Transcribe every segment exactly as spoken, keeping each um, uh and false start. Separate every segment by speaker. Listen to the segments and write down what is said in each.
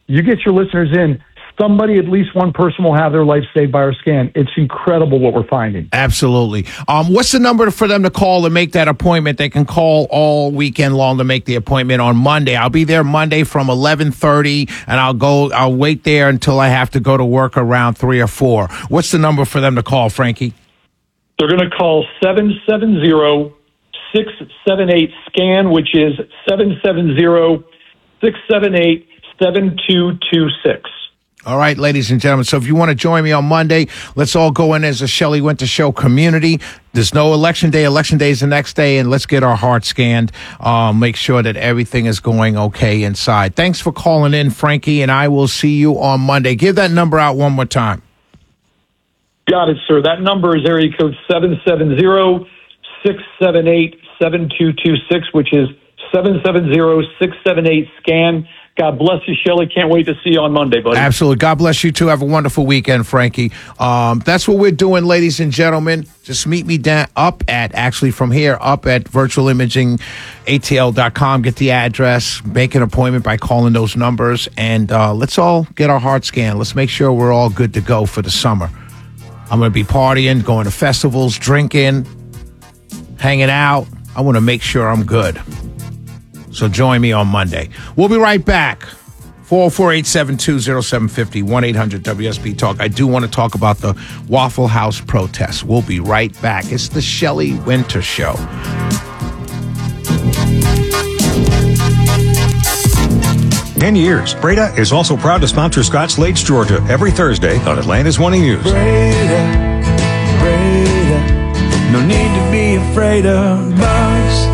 Speaker 1: you get your listeners in, somebody, at least one person will have their life saved by our scan. It's incredible what we're finding.
Speaker 2: Absolutely. Um, what's the number for them to call to make that appointment? They can call all weekend long to make the appointment on Monday. I'll be there Monday from eleven thirty, and I'll go. I'll wait there until I have to go to work around three or four. What's the number for them to call, Frankie?
Speaker 1: They're going to call seven seven zero, six seven eight, SCAN, which is seven seven zero, six seven eight, seven two two six.
Speaker 2: All right, ladies and gentlemen. So if you want to join me on Monday, let's all go in as a Shelley Winter Show community. There's no election day. Election day is the next day, and let's get our heart scanned. Uh, make sure that everything is going okay inside. Thanks for calling in, Frankie, and I will see you on Monday. Give that number out one more time.
Speaker 1: Got it, sir. That number is area code seven seven zero, six seven eight, seven two two six, which is seven seven zero, six seven eight, SCAN. God bless you, Shelley. Can't wait to see you on Monday, buddy.
Speaker 2: Absolutely. God bless you, too. Have a wonderful weekend, Frankie. Um, that's what we're doing, ladies and gentlemen. Just meet me down up at, actually from here, up at virtual imaging A T L dot com. Get the address, make an appointment by calling those numbers, and uh, let's all get our heart scanned. Let's make sure we're all good to go for the summer. I'm going to be partying, going to festivals, drinking, hanging out. I want to make sure I'm good. So join me on Monday. We'll be right back. four oh four, eight seven two, oh seven five oh, one eight hundred W S B Talk. I do want to talk about the Waffle House protests. We'll be right back. It's the Shelley Winter Show.
Speaker 3: Ten years. Breda is also proud to sponsor Scotch Lakes, Georgia, every Thursday on Atlanta's Morning News.
Speaker 4: Breda, Breda, no need to be afraid of bugs.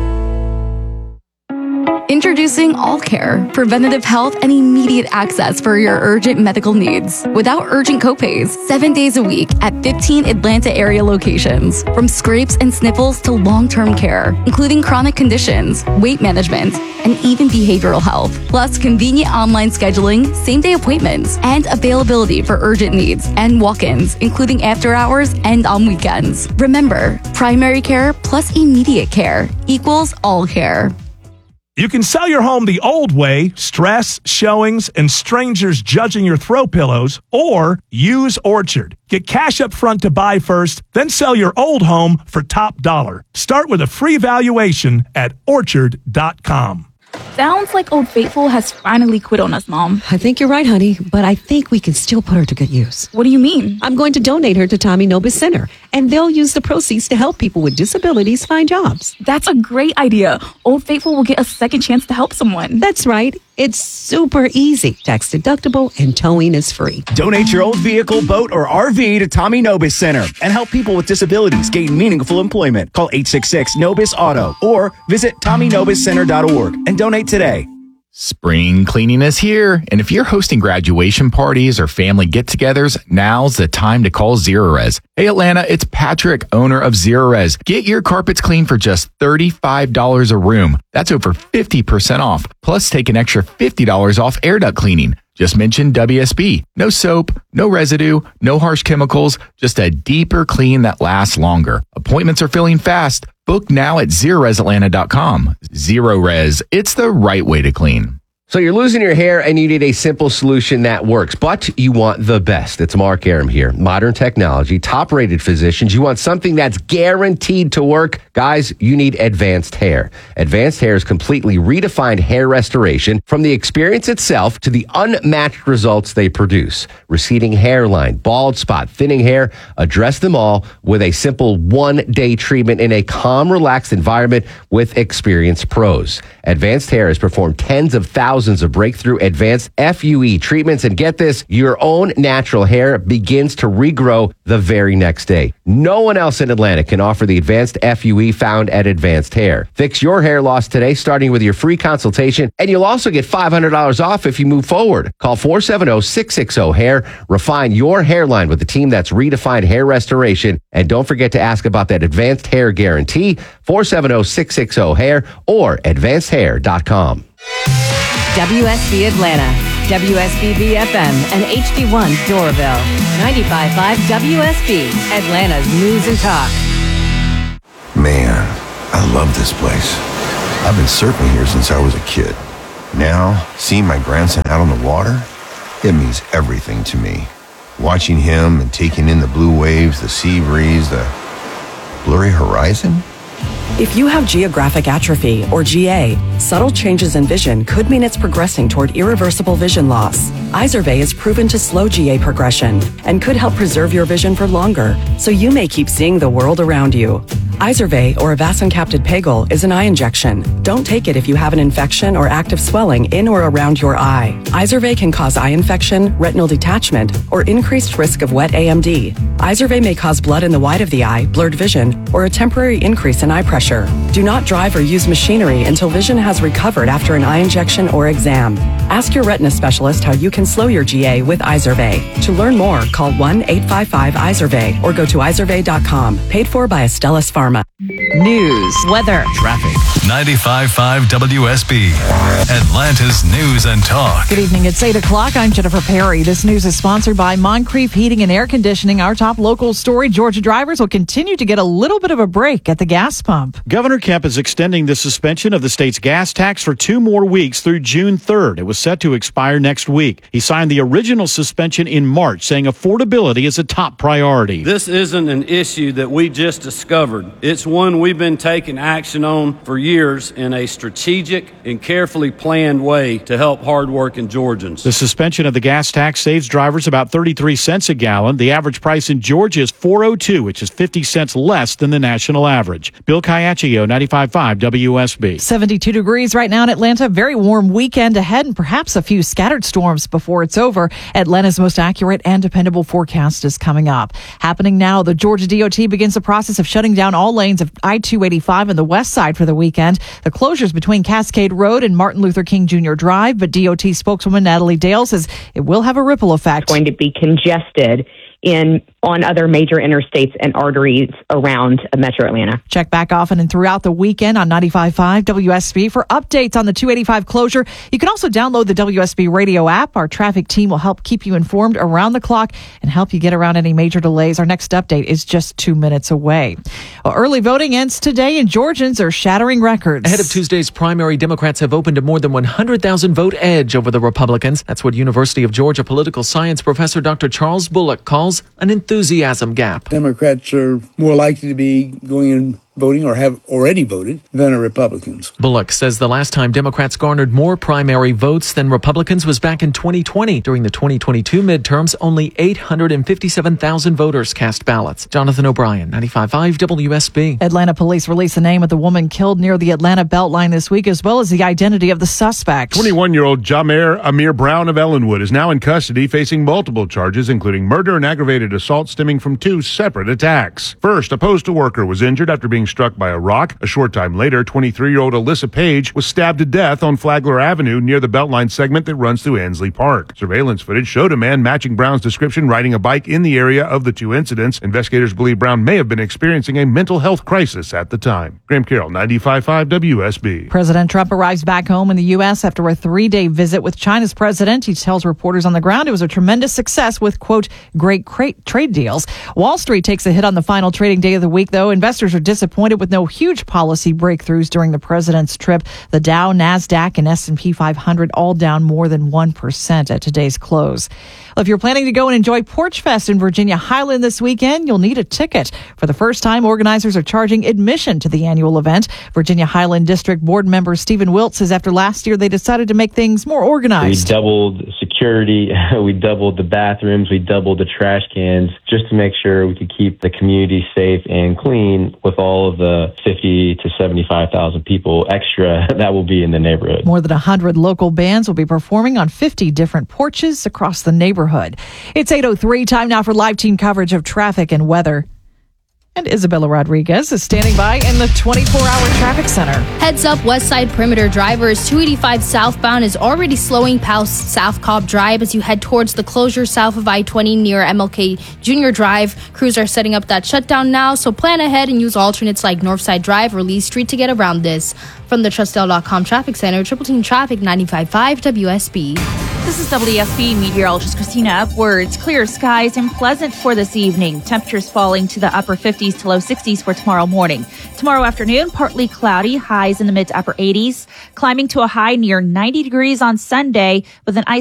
Speaker 5: Introducing All Care, preventative health and immediate access for your urgent medical needs without urgent copays, seven days a week at fifteen Atlanta area locations. From scrapes and sniffles to long-term care, including chronic conditions, weight management, and even behavioral health. Plus convenient online scheduling, same-day appointments, and availability for urgent needs and walk-ins, including after hours and on weekends. Remember, primary care plus immediate care equals All Care.
Speaker 6: You can sell your home the old way, stress, showings, and strangers judging your throw pillows, or use Orchard. Get cash up front to buy first, then sell your old home for top dollar. Start with a free valuation at orchard dot com.
Speaker 7: Sounds like Old Faithful has finally quit on us, Mom.
Speaker 8: I think you're right, honey, but I think we can still put her to good use.
Speaker 7: What do you mean?
Speaker 8: I'm going to donate her to Tommy Nobis Center, and they'll use the proceeds to help people with disabilities find jobs.
Speaker 7: That's a great idea. Old Faithful will get a second chance to help someone.
Speaker 8: That's right. It's super easy, tax deductible, and towing is free.
Speaker 9: Donate your old vehicle, boat, or R V to Tommy Nobis Center and help people with disabilities gain meaningful employment. Call eight six six, NOBIS, AUTO or visit tommy nobis center dot org and donate today.
Speaker 10: Spring cleaning is here, and if you're hosting graduation parties or family get-togethers, now's the time to call Zerorez. Hey Atlanta, it's Patrick, owner of Zerorez. Get your carpets clean for just thirty-five dollars a room. That's over fifty percent off. Plus, take an extra fifty dollars off air duct cleaning. Just mention W S B. No soap, no residue, no harsh chemicals, just a deeper clean that lasts longer. Appointments are filling fast. Book now at zerorez atlanta dot com. Zerorez, it's the right way to clean.
Speaker 11: So you're losing your hair and you need a simple solution that works, but you want the best. It's Mark Arum here. Modern technology, top-rated physicians. You want something that's guaranteed to work. Guys, you need Advanced Hair. Advanced Hair is completely redefined hair restoration from the experience itself to the unmatched results they produce. Receding hairline, bald spot, thinning hair, address them all with a simple one-day treatment in a calm, relaxed environment with experienced pros. Advanced Hair has performed tens of thousands of breakthrough advanced F U E treatments, and get this, your own natural hair begins to regrow the very next day. No one else in Atlanta can offer the advanced F U E found at Advanced Hair. Fix your hair loss today, starting with your free consultation, and you'll also get five hundred dollars off if you move forward. Call four seven zero, six six zero, hair. Refine your hairline with a team that's redefined hair restoration, and don't forget to ask about that Advanced Hair Guarantee, four seven zero, six six zero, hair or advanced hair dot com.
Speaker 12: W S B Atlanta, W S B B F M, and H D one Doraville. ninety-five point five W S B, Atlanta's News and Talk.
Speaker 13: Man, I love this place. I've been surfing here since I was a kid. Now, seeing my grandson out on the water, it means everything to me. Watching him and taking in the blue waves, the sea breeze, the blurry horizon.
Speaker 14: If you have geographic atrophy, or G A, subtle changes in vision could mean it's progressing toward irreversible vision loss. Izervay is proven to slow G A progression and could help preserve your vision for longer, so you may keep seeing the world around you. Izervay, or avacincaptad pegol, is an eye injection. Don't take it if you have an infection or active swelling in or around your eye. Izervay can cause eye infection, retinal detachment, or increased risk of wet A M D. Izervay may cause blood in the white of the eye, blurred vision, or a temporary increase in eye pressure. Do not drive or use machinery until vision has recovered after an eye injection or exam. Ask your retina specialist how you can slow your G A with Izervay. To learn more, call one eight five five Izervay or go to izervay dot com. Paid for by Astellas Pharma.
Speaker 15: News, weather,
Speaker 16: traffic. ninety-five point five W S B, Atlanta's News and Talk.
Speaker 15: Good evening. It's eight o'clock. I'm Jennifer Perry. This news is sponsored by Moncrief Heating and Air Conditioning. Our top local story, Georgia drivers will continue to get a little bit of a break at the gas pump.
Speaker 17: Governor Kemp is extending the suspension of the state's gas tax for two more weeks through June third. It was set to expire next week. He signed the original suspension in March, saying affordability is a top priority.
Speaker 18: This isn't an issue that we just discovered. It's one we've been taking action on for years in a strategic and carefully planned way to help hardworking Georgians.
Speaker 17: The suspension of the gas tax saves drivers about thirty-three cents a gallon. The average price in Georgia is four oh two, which is fifty cents less than the national average. Bill Caiaccio, ninety-five point five W S B.
Speaker 15: seventy-two degrees right now in Atlanta. Very warm weekend ahead and perhaps a few scattered storms before it's over. Atlanta's most accurate and dependable forecast is coming up. Happening now, the Georgia D O T begins the process of shutting down all lanes of I two eighty-five on the west side for the weekend. The closures between Cascade Road and Martin Luther King Junior Drive, but D O T spokeswoman Natalie Dale says it will have a ripple effect.
Speaker 19: It's going to be congested in on other major interstates and arteries around Metro Atlanta.
Speaker 15: Check back often and throughout the weekend on ninety-five point five W S B for updates on the two eighty-five closure. You can also download the W S B radio app. Our traffic team will help keep you informed around the clock and help you get around any major delays. Our next update is just two minutes away. Well, early voting ends today and Georgians are shattering records.
Speaker 20: Ahead of Tuesday's primary, Democrats have opened a more than one hundred thousand vote edge over the Republicans. That's what University of Georgia political science professor Doctor Charles Bullock calls an enthusiasm gap.
Speaker 21: Democrats are more likely to be going in voting or have already voted than are Republicans.
Speaker 20: Bullock says the last time Democrats garnered more primary votes than Republicans was back in twenty twenty. During the twenty twenty-two midterms, only eight hundred fifty-seven thousand voters cast ballots. Jonathan O'Brien, ninety-five point five W S B.
Speaker 15: Atlanta police released the name of the woman killed near the Atlanta Beltline this week, as well as the identity of the suspect.
Speaker 22: twenty-one-year-old Jamer Amir Brown of Ellenwood is now in custody facing multiple charges, including murder and aggravated assault stemming from two separate attacks. First, a postal worker was injured after being struck by a rock. A short time later, twenty-three-year-old Alyssa Page was stabbed to death on Flagler Avenue near the Beltline segment that runs through Ansley Park. Surveillance footage showed a man matching Brown's description riding a bike in the area of the two incidents. Investigators believe Brown may have been experiencing a mental health crisis at the time. Graham Carroll, ninety-five point five W S B.
Speaker 15: President Trump arrives back home in the U S after a three-day visit with China's president. He tells reporters on the ground it was a tremendous success with, quote, great trade deals. Wall Street takes a hit on the final trading day of the week, though. Investors are disappointed with no huge policy breakthroughs during the president's trip. The Dow, NASDAQ, and S and P five hundred all down more than one percent at today's close. Well, if you're planning to go and enjoy Porch Fest in Virginia Highland this weekend, you'll need a ticket. For the first time, organizers are charging admission to the annual event. Virginia Highland District Board member Stephen Wilt says after last year, they decided to make things more organized.
Speaker 23: We doubled security, we doubled the bathrooms, we doubled the trash cans just to make sure we could keep the community safe and clean with all of the fifty to seventy-five thousand people extra that will be in the neighborhood.
Speaker 15: More than one hundred local bands will be performing on fifty different porches across the neighborhood. It's eight oh three, time now for live team coverage of traffic and weather. And Isabella Rodriguez is standing by in the twenty-four hour traffic center.
Speaker 24: Heads up, West Side Perimeter drivers. two eighty-five southbound is already slowing past South Cobb Drive as you head towards the closure south of I twenty near M L K Junior Drive. Crews are setting up that shutdown now, so plan ahead and use alternates like Northside Drive or Lee Street to get around this. From the Trustell dot com Traffic Center, Triple Team Traffic, ninety-five point five W S B.
Speaker 7: This is W S B meteorologist Christina Upwards. Clear skies and pleasant for this evening. Temperatures falling to the upper fifties to low sixties for tomorrow morning. Tomorrow afternoon, partly cloudy, highs in the mid to upper eighties, climbing to a high near ninety degrees on Sunday with an ice